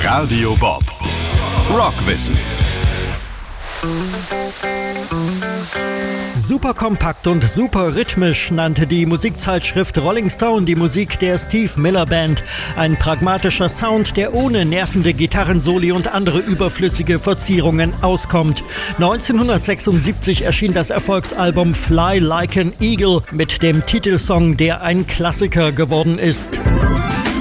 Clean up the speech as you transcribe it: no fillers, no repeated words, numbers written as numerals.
Radio Bob. Rockwissen. Super kompakt und super rhythmisch nannte die Musikzeitschrift Rolling Stone die Musik der Steve Miller Band. Ein pragmatischer Sound, der ohne nervende Gitarrensoli und andere überflüssige Verzierungen auskommt. 1976 erschien das Erfolgsalbum Fly Like an Eagle mit dem Titelsong, der ein Klassiker geworden ist.